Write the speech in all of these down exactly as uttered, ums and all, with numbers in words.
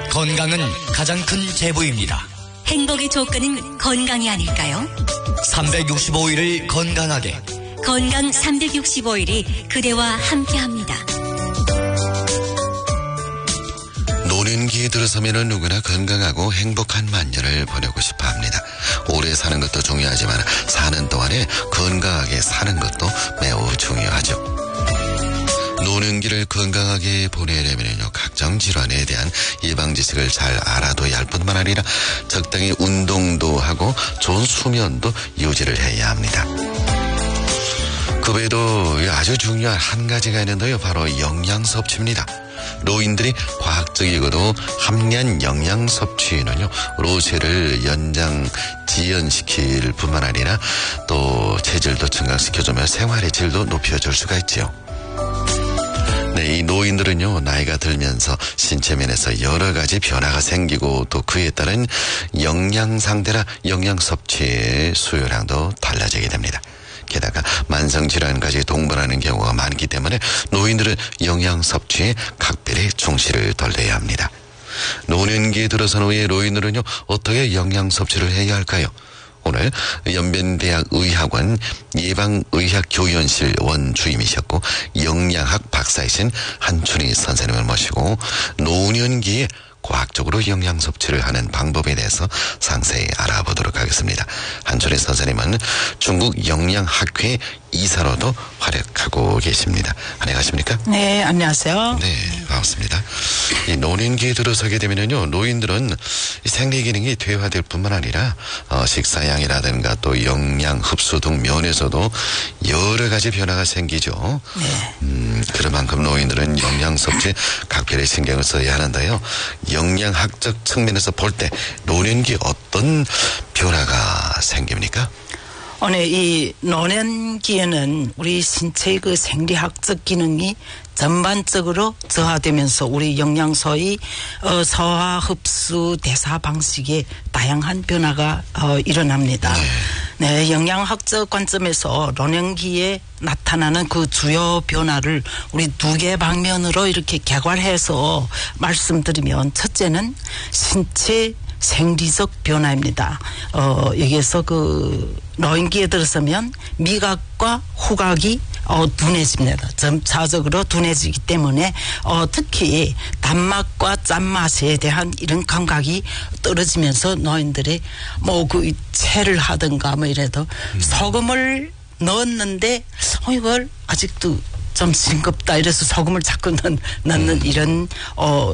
건강은 가장 큰 재부입니다. 행복의 조건은 건강이 아닐까요? 삼백육십오 일을 건강하게. 건강 삼백육십오 일이 그대와 함께합니다. 노년기에 들어서면 누구나 건강하고 행복한 만년을 보내고 싶어 합니다. 오래 사는 것도 중요하지만 사는 동안에 건강하게 사는 것도 매우 중요하죠. 노년기를 건강하게 보내려면요, 각종 질환에 대한 예방 지식을 잘 알아둬야 할 뿐만 아니라 적당히 운동도 하고 좋은 수면도 유지를 해야 합니다. 그 외에도 아주 중요한 한 가지가 있는데요, 바로 영양 섭취입니다. 노인들이 과학적이고도 합리한 영양 섭취는요, 로체를 연장 지연시킬 뿐만 아니라 또 체질도 증강시켜주며 생활의 질도 높여줄 수가 있지요. 네, 이 노인들은요, 나이가 들면서 신체 면에서 여러 가지 변화가 생기고 또 그에 따른 영양 상태나 영양 섭취의 수요량도 달라지게 됩니다. 게다가 만성질환까지 동반하는 경우가 많기 때문에 노인들은 영양 섭취에 각별히 충실을 덜해야 합니다. 노년기에 들어선 후에 노인들은요, 어떻게 영양 섭취를 해야 할까요? 오늘 연변대학 의학원 예방의학교연실 원주임이셨고 영양학 박사이신 한춘희 선생님을 모시고 노년기에 과학적으로 영양 섭취를 하는 방법에 대해서 상세히 알아보도록 하겠습니다. 한춘희 선생님은 중국 영양학회 이사로도 활약하고 계십니다. 안녕하십니까? 네, 안녕하세요. 네, 반갑습니다. 이 노년기에 들어서게 되면요, 노인들은 생리 기능이 퇴화될 뿐만 아니라 어, 식사량이라든가 또 영양 흡수 등 면에서도 여러 가지 변화가 생기죠. 네. 음, 그런 만큼 노인들은 영양 섭취에 각별히 신경을 써야 하는데요. 영양학적 측면에서 볼 때 노년기 어떤 변화가 생깁니까? 오늘 이 노년기에는 우리 신체의 그 생리학적 기능이 전반적으로 저하되면서 우리 영양소의 어, 소화, 흡수, 대사 방식에 다양한 변화가 어, 일어납니다. 네. 네, 영양학적 관점에서 노년기에 나타나는 그 주요 변화를 우리 두 개 방면으로 이렇게 개괄해서 말씀드리면, 첫째는 신체 생리적 변화입니다. 어, 여기에서 그 노인기에 들어서면 미각과 후각이 어, 둔해집니다. 점차적으로 둔해지기 때문에 어, 특히 단맛과 짠맛에 대한 이런 감각이 떨어지면서 노인들이 뭐 그 체를 하든가 뭐 이래도 음. 소금을 넣었는데 어, 이걸 아직도 좀 싱겁다 이래서 소금을 자꾸 넣, 넣는 음. 이런 어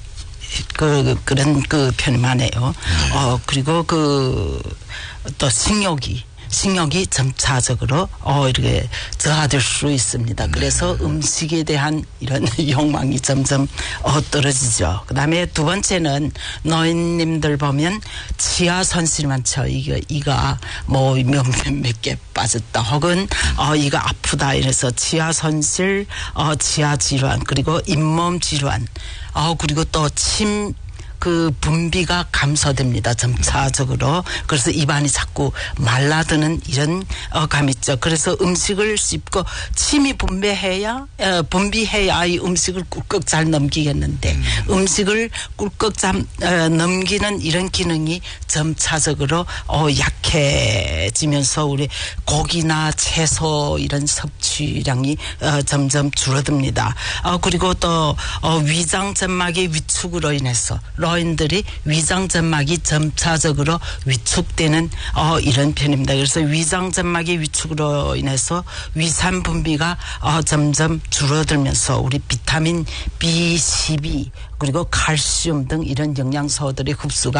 그, 그런 그 편만 해요. 네. 어, 그리고 그, 또 식욕이, 식욕이 점차적으로, 어, 이렇게 저하될 수 있습니다. 네. 그래서 음식에 대한 이런 욕망이 점점, 어, 떨어지죠. 그 다음에 두 번째는 노인님들 보면 치아 손실 많죠. 이거, 이가 뭐 몇, 몇 개 빠졌다. 혹은, 어, 이가 아프다. 이래서 치아 손실, 어, 치아 질환, 그리고 잇몸 질환. 어, 그리고 또 침, 그 분비가 감소됩니다. 점차적으로. 그래서 입안이 자꾸 말라드는 이런 어, 감이 있죠. 그래서 음식을 씹고 침이 분비해야 어, 분비해야 이 음식을 꿀꺽 잘 넘기겠는데 음. 음식을 꿀꺽 잘 어, 넘기는 이런 기능이 점차적으로 어, 약해지면서 우리 고기나 채소 이런 섭취량이 어, 점점 줄어듭니다. 어, 그리고 또 어, 위장점막의 위축으로 인해서 노인들이 위장점막이 점차적으로 위축되는 어, 이런 편입니다. 그래서 위장점막의 위축으로 인해서 위산 분비가 어, 점점 줄어들면서 우리 비타민 비 십이 그리고 칼슘 등 이런 영양소들의 흡수가